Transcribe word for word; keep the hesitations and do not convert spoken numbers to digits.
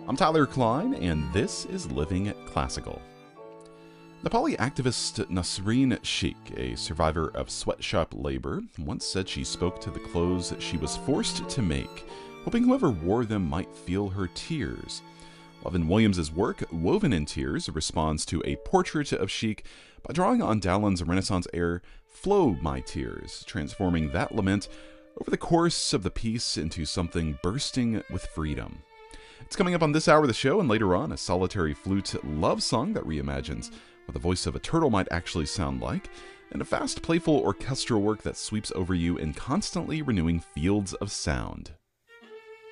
I'm Tyler Klein, and this is Living Classical. Nepali activist Nasreen Sheikh, a survivor of sweatshop labor, once said she spoke to the clothes she was forced to make, hoping whoever wore them might feel her tears. Levin Williams' work, Woven in Tears, responds to a portrait of Sheikh by drawing on Dowland's Renaissance air, Flow My Tears, transforming that lament over the course of the piece into something bursting with freedom. It's coming up on this hour of the show, and later on, a solitary flute love song that reimagines what the voice of a turtle might actually sound like, and a fast, playful orchestral work that sweeps over you in constantly renewing fields of sound.